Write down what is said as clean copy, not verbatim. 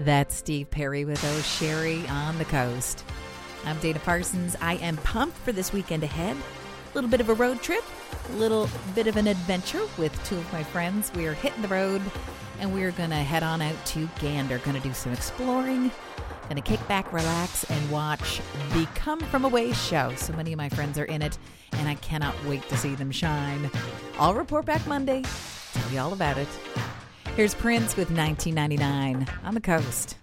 That's Steve Perry with Oh Sherry on the Coast. I'm Dana Parsons. I am pumped for this weekend ahead. A little bit of a road trip, a little bit of an adventure with two of my friends. We are hitting the road and we're going to head on out to Gander. Going to do some exploring, going to kick back, relax, and watch the Come From Away show. So many of my friends are in it and I cannot wait to see them shine. I'll report back Monday, tell you all about it. Here's Prince with 1999 on the Coast.